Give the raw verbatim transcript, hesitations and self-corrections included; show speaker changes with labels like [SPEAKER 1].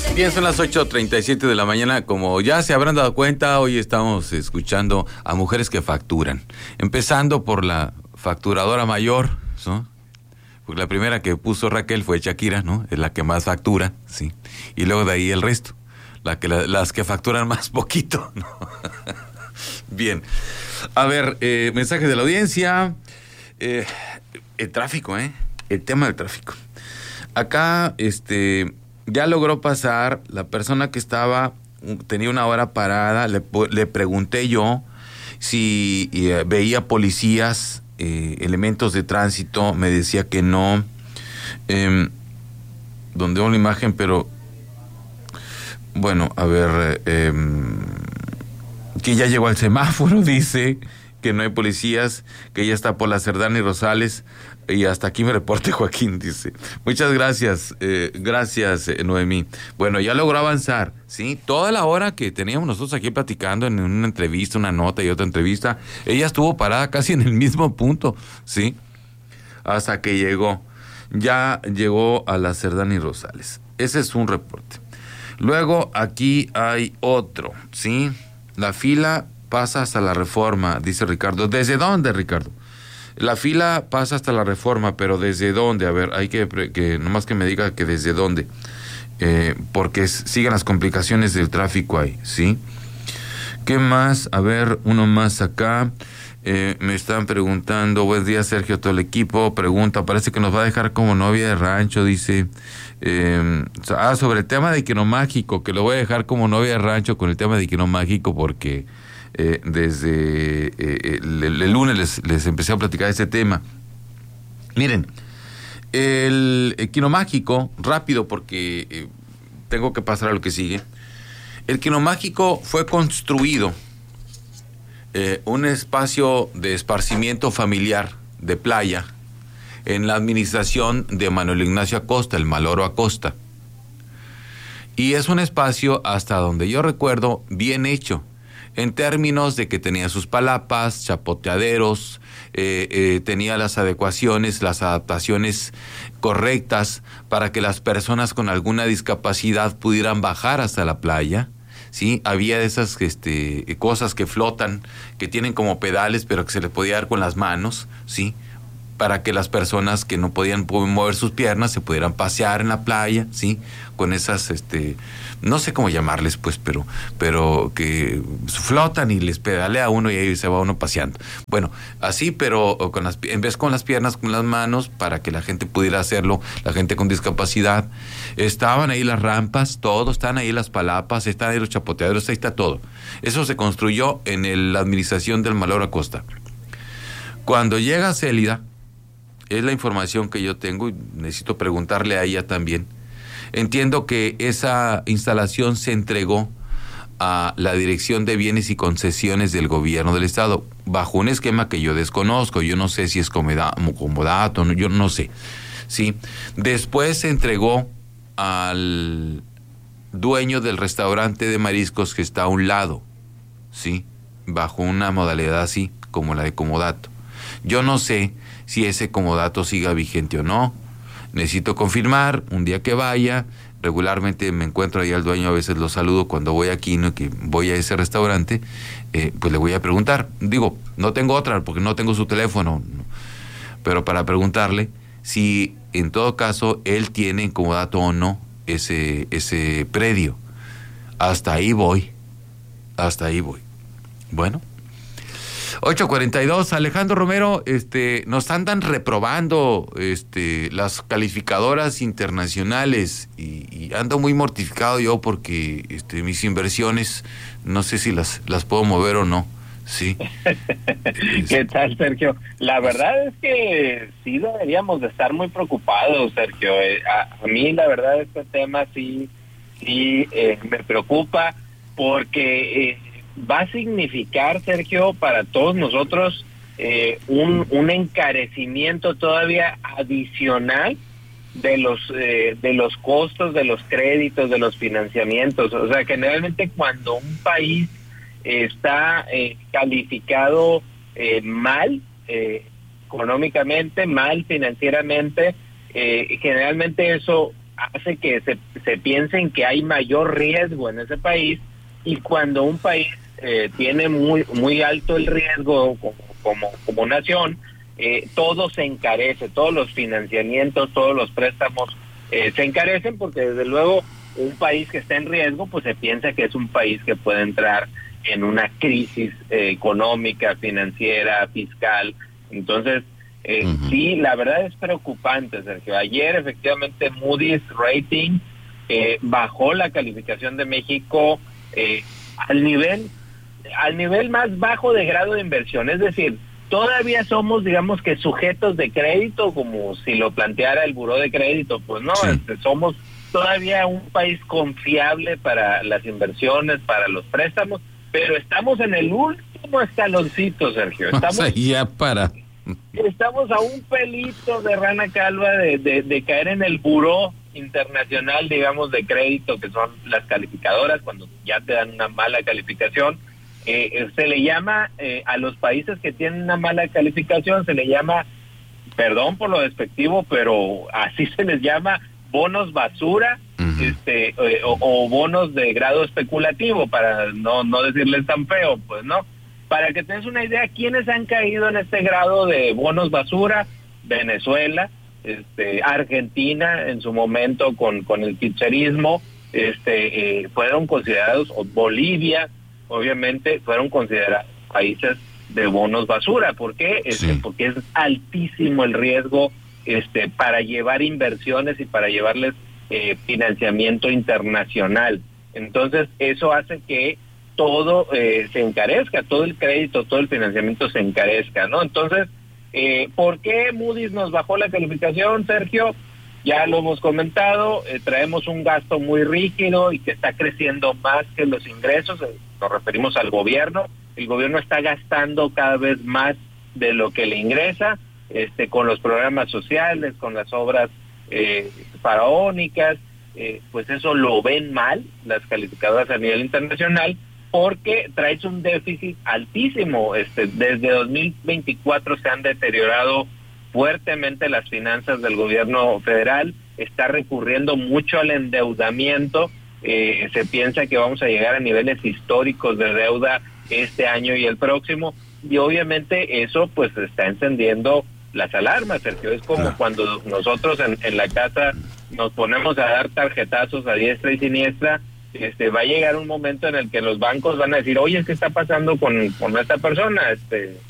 [SPEAKER 1] Bien, son las ocho treinta y siete de la mañana. Como ya se habrán dado cuenta, hoy estamos escuchando a mujeres que facturan. Empezando por la facturadora mayor, ¿no? Porque la primera que puso Raquel fue Shakira, ¿no? Es la que más factura, sí. Y luego de ahí el resto, la que la, las que facturan más poquito, ¿no? Bien. A ver, eh, mensaje de la audiencia. Eh, el tráfico, ¿eh? El tema del tráfico. Acá, este... ya logró pasar la persona que estaba, tenía una hora parada, le, le pregunté yo si eh, veía policías, eh, elementos de tránsito, me decía que no, eh, donde una imagen, pero bueno, a ver, eh, que ya llegó al semáforo, dice que no hay policías, que ya está por la Cerdán y Rosales. Y hasta aquí me reporte Joaquín, dice. Muchas gracias, eh, gracias eh, Noemí. Bueno, ya logró avanzar, ¿sí? Toda la hora que teníamos nosotros aquí platicando en una entrevista, una nota y otra entrevista, ella estuvo parada casi en el mismo punto, ¿sí? Hasta que llegó, ya llegó a la Cerdán y Rosales. Ese es un reporte. Luego aquí hay otro, ¿sí? La fila pasa hasta la Reforma, dice Ricardo. ¿Desde dónde, Ricardo? La fila pasa hasta la Reforma, pero ¿desde dónde? A ver, hay que, que nomás que me diga que desde dónde, eh, porque es, siguen las complicaciones del tráfico ahí, ¿sí? ¿Qué más? A ver, uno más acá. Eh, me están preguntando, buen día Sergio, todo el equipo, pregunta, parece que nos va a dejar como novia de rancho, dice. Eh, ah, sobre el tema de Quino Mágico, que lo voy a dejar como novia de rancho con el tema de Quino Mágico, porque... Eh, desde eh, el, el lunes les, les empecé a platicar este tema. Miren, el, el Quino Mágico, rápido porque eh, tengo que pasar a lo que sigue. El Quino Mágico fue construido eh, un espacio de esparcimiento familiar de playa en la administración de Manuel Ignacio Acosta, el Maloro Acosta. Y es un espacio, hasta donde yo recuerdo, bien hecho, en términos de que tenía sus palapas, chapoteaderos, eh, eh, tenía las adecuaciones, las adaptaciones correctas para que las personas con alguna discapacidad pudieran bajar hasta la playa, ¿sí? Había esas este, cosas que flotan, que tienen como pedales, pero que se les podía dar con las manos, ¿sí? Para que las personas que no podían mover sus piernas se pudieran pasear en la playa, ¿sí? Con esas, este, no sé cómo llamarles, pues, pero, pero que flotan y les pedalea uno y ahí se va uno paseando. Bueno, así, pero con las, en vez con las piernas, con las manos, para que la gente pudiera hacerlo, la gente con discapacidad. Estaban ahí las rampas, todo, están ahí las palapas, están ahí los chapoteaderos, ahí está todo. Eso se construyó en el, la administración del Maloro Acosta. Cuando llega Célida, es la información que yo tengo y necesito preguntarle a ella también. Entiendo que esa instalación se entregó a la Dirección de Bienes y Concesiones del Gobierno del Estado, bajo un esquema que yo desconozco. Yo no sé si es comodato, yo no sé. ¿Sí? Después se entregó al dueño del restaurante de mariscos que está a un lado, ¿sí? Bajo una modalidad así, como la de comodato. Yo no sé si ese comodato siga vigente o no. Necesito confirmar un día que vaya. Regularmente me encuentro ahí al dueño, a veces lo saludo cuando voy aquí, ¿no? Que voy a ese restaurante, eh, pues le voy a preguntar. Digo, no tengo otra porque no tengo su teléfono, ¿no? Pero para preguntarle si en todo caso él tiene en comodato o no ese, ese predio. Hasta ahí voy, hasta ahí voy. Bueno. ocho cuarenta y dos, Alejandro Romero, este, nos andan reprobando este, las calificadoras internacionales y, y ando muy mortificado yo porque este, mis inversiones, no sé si las, las puedo mover o no, sí.
[SPEAKER 2] ¿Qué tal, Sergio? La verdad es que sí deberíamos de estar muy preocupados, Sergio. A, a mí, la verdad, este tema sí, sí eh, me preocupa porque... Eh, va a significar, Sergio, para todos nosotros eh, un, un encarecimiento todavía adicional de los eh, de los costos, de los créditos, de los financiamientos. O sea, generalmente cuando un país está eh, calificado eh, mal eh, económicamente, mal financieramente, eh, generalmente eso hace que se, se piensen que hay mayor riesgo en ese país, y cuando un país eh, tiene muy muy alto el riesgo como, como, como nación, eh, todo se encarece, todos los financiamientos, todos los préstamos eh, se encarecen, porque desde luego un país que está en riesgo, pues se piensa que es un país que puede entrar en una crisis eh, económica, financiera, fiscal. Entonces, eh, uh-huh. sí, la verdad es preocupante, Sergio. Ayer efectivamente Moody's Rating eh, bajó la calificación de México eh, al nivel al nivel más bajo de grado de inversión. Es decir, todavía somos, digamos que sujetos de crédito, como si lo planteara el buró de crédito. Pues no, sí. este, somos todavía un país confiable para las inversiones, para los préstamos, pero estamos en el último escaloncito, Sergio. Estamos,
[SPEAKER 1] o sea, ya para...
[SPEAKER 2] estamos a un pelito de rana calva de, de, de caer en el buró internacional, digamos, de crédito, que son las calificadoras, cuando ya te dan una mala calificación. Eh, se le llama, eh, a los países que tienen una mala calificación, se le llama, perdón por lo despectivo, pero así se les llama, bonos basura, uh-huh. este eh, o, o bonos de grado especulativo, para no no decirles tan feo, pues no. Para que tengas una idea, ¿quiénes han caído en este grado de bonos basura? Venezuela, este, Argentina en su momento con con el kirchnerismo, este, eh, fueron considerados, o Bolivia, obviamente, fueron considerados países de bonos basura. ¿Por qué? Este, sí. Porque es altísimo el riesgo este para llevar inversiones y para llevarles eh, financiamiento internacional. Entonces, eso hace que todo eh, se encarezca, todo el crédito, todo el financiamiento se encarezca, ¿no? Entonces, eh, ¿por qué Moody's nos bajó la calificación, Sergio? Ya lo hemos comentado, eh, traemos un gasto muy rígido y que está creciendo más que los ingresos. Eh, nos referimos al gobierno. El gobierno está gastando cada vez más de lo que le ingresa, este, con los programas sociales, con las obras eh, faraónicas. Eh, pues eso lo ven mal las calificadoras a nivel internacional, porque traes un déficit altísimo. Este, desde dos mil veinticuatro se han deteriorado fuertemente las finanzas del gobierno federal, está recurriendo mucho al endeudamiento. Eh, se piensa que vamos a llegar a niveles históricos de deuda este año y el próximo, y obviamente eso pues está encendiendo las alarmas, Sergio. Es como cuando nosotros en, en la casa nos ponemos a dar tarjetazos a diestra y siniestra. Este, va a llegar un momento en el que los bancos van a decir, oye, ¿qué está pasando con, con esta persona? Este,